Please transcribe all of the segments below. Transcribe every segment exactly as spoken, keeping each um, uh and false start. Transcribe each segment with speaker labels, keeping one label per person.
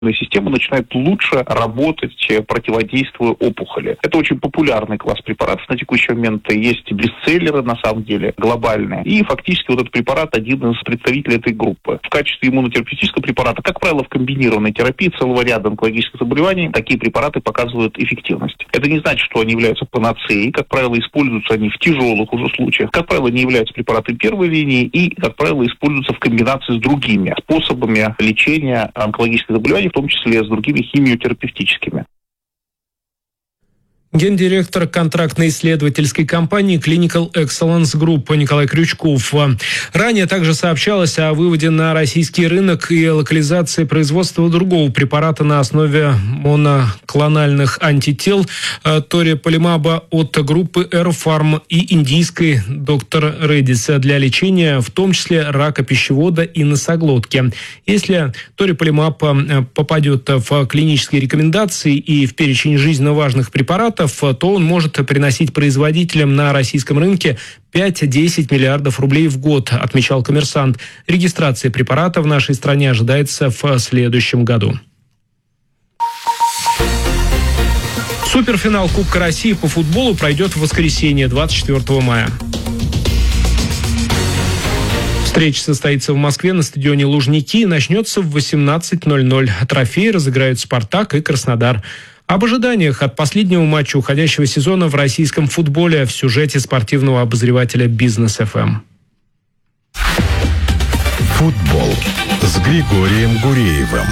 Speaker 1: Система начинает лучше работать, противодействуя опухоли. Это очень популярный класс препаратов на текущий момент. Есть бестселлеры, на самом деле, глобальные. И фактически вот этот препарат один из представителей этой группы. В качестве иммунотерапевтического препарата, как правило, в комбинированной терапии целого ряда онкологических заболеваний, такие препараты показывают эффективность. Это не значит, что они являются панацеей. Как правило, используются они в тяжелых уже случаях. Как правило, не являются препаратами первой линии и, как правило, используются в комбинации с другими способами лечения онкологических заболеваний, в том числе с другими химиотерапевтическими.
Speaker 2: Гендиректор контрактно-исследовательской компании Clinical Excellence Group Николай Крючков. Ранее также сообщалось о выводе на российский рынок и локализации производства другого препарата на основе моноклональных антител ториполимаба от группы Aerofarm и индийской доктор Reddy's для лечения, в том числе рака пищевода и носоглотки. Если ториполимаб попадет в клинические рекомендации и в перечень жизненно важных препаратов, то он может приносить производителям на российском рынке пять-десять миллиардов рублей в год, отмечал «Коммерсант». Регистрация препарата в нашей стране ожидается в следующем году. Суперфинал Кубка России по футболу пройдет в воскресенье, двадцать четвёртого мая. Встреча состоится в Москве на стадионе Лужники и начнется в восемнадцать ноль-ноль. Трофеи разыграют «Спартак» и «Краснодар». Об ожиданиях от последнего матча уходящего сезона в российском футболе в сюжете спортивного обозревателя «Бизнес эф эм».
Speaker 3: Футбол с Григорием Гуреевым.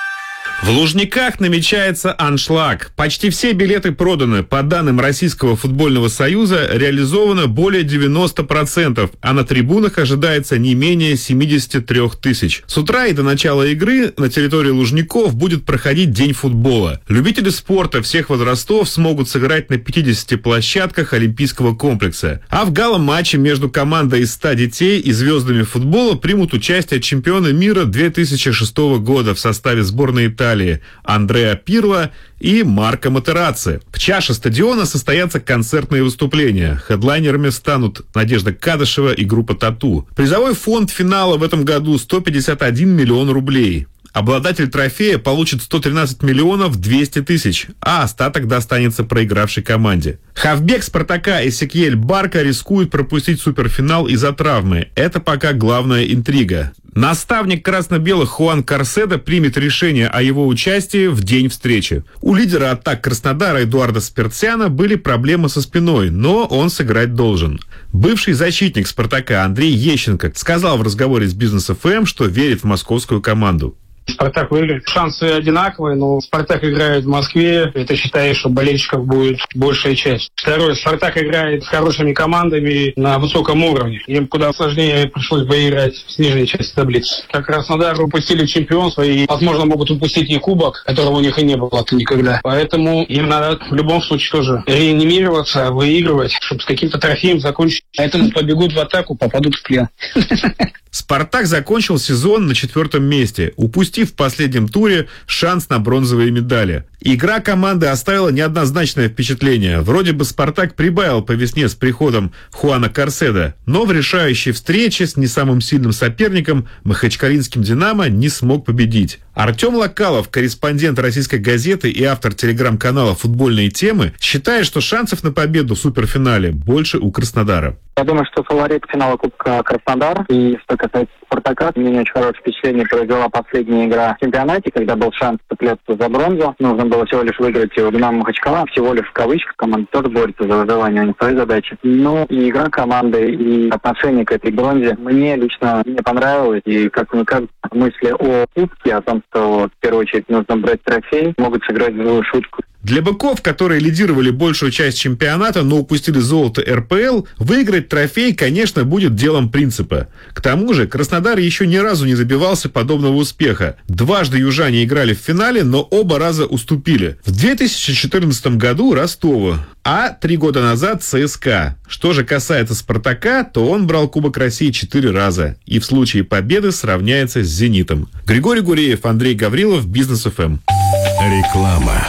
Speaker 4: В Лужниках намечается аншлаг. Почти все билеты проданы. По данным Российского футбольного союза, реализовано более девяносто процентов, а на трибунах ожидается не менее семьдесят три тысячи. С утра и до начала игры на территории Лужников будет проходить День футбола. Любители спорта всех возрастов смогут сыграть на пятидесяти площадках Олимпийского комплекса. А в гала-матче между командой из ста детей и звездами футбола примут участие чемпионы мира две тысячи шестого года в составе сборной Италии Андреа Пирло и Марко Матерацци. В чаше стадиона состоятся концертные выступления. Хедлайнерами станут Надежда Кадышева и группа «Тату». Призовой фонд финала в этом году сто пятьдесят один миллион рублей. Обладатель трофея получит сто тринадцать миллионов двести тысяч, а остаток достанется проигравшей команде. Хавбек «Спартака» Эсекьель Барка рискует пропустить суперфинал из-за травмы. Это пока главная интрига. Наставник красно-белых Хуан Карседо примет решение о его участии в день встречи. У лидера атак Краснодара Эдуарда Спиртсяна были проблемы со спиной, но он сыграть должен. Бывший защитник «Спартака» Андрей Ещенко сказал в разговоре с Бизнес эф эм, что верит в московскую команду.
Speaker 5: «Спартак» выиграет. Шансы одинаковые, но «Спартак» играет в Москве. Это считаю, что болельщиков будет большая часть. Второе. «Спартак» играет с хорошими командами на высоком уровне. Им куда сложнее пришлось бы играть в нижней части таблицы. Как Краснодар упустили чемпионство и, возможно, могут упустить и кубок, которого у них и не было никогда. Поэтому им надо в любом случае тоже реанимироваться, выигрывать, чтобы с каким-то трофеем закончить. Поэтому побегут в атаку, попадут в плен.
Speaker 4: «Спартак» закончил сезон на четвертом месте, упустив в последнем туре шанс на бронзовые медали. Игра команды оставила неоднозначное впечатление. Вроде бы «Спартак» прибавил по весне с приходом Хуана Карседо, но в решающей встрече с не самым сильным соперником, махачкалинским «Динамо», не смог победить. Артем Локалов, корреспондент «Российской газеты» и автор телеграм-канала «Футбольные темы», считает, что шансов на победу в суперфинале больше у Краснодара.
Speaker 6: Я думаю, что фаворит финала Кубка Краснодар. И что касается «Спартака», мне очень хорошее впечатление произвела последняя игра в чемпионате, когда был шанс цепляться за бронзу. Нужно было всего лишь выиграть у «Динамо» Махачкала. Всего лишь в кавычках. Команда тоже борется за выживание, у них свои задачи. Но и игра команды, и отношение к этой бронзе мне лично не понравилось. И как-никак мысли о Кубке, о том, что в первую очередь нужно брать трофей, могут сыграть злую шутку.
Speaker 4: Для быков, которые лидировали большую часть чемпионата, но упустили золото эр пэ эл, выиграть трофей, конечно, будет делом принципа. К тому же Краснодар еще ни разу не добивался подобного успеха. Дважды южане играли в финале, но оба раза уступили. В две тысячи четырнадцатом году Ростову, а три года назад цэ эс ка. Что же касается «Спартака», то он брал Кубок России четыре раза и в случае победы сравняется с «Зенитом». Григорий Гуреев, Андрей Гаврилов, Бизнес эф эм.
Speaker 3: Реклама.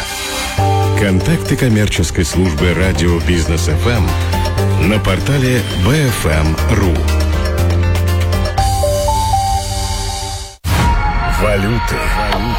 Speaker 3: Контакты коммерческой службы радио Бизнес эф эм на портале би эф эм точка ру. Валюты.